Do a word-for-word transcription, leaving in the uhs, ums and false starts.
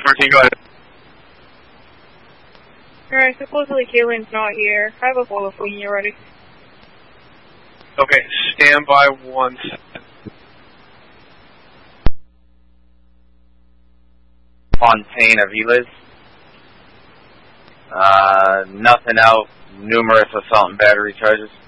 fourteen, go ahead. Alright, supposedly Kaylin's not here. I have a follow for you already. Okay, stand by one second. Fontaine Aviles. Uh, nothing out. Numerous assault and battery charges.